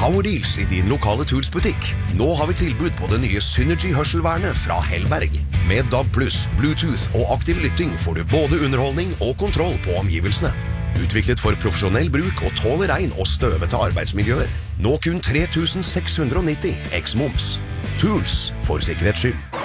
Power Deals i din lokale Tools-butikk. Nå har vi tilbud på det nye Synergy-hørselvernet fra Hellberg. Med DAB+, Bluetooth og aktiv lytting får du både underholdning og kontroll på omgivelsene. Utviklet for profesjonell bruk og tåler regn og støvete arbeidsmiljøer. Nå kun 3690 x moms. Tools for sikkerhets skyld.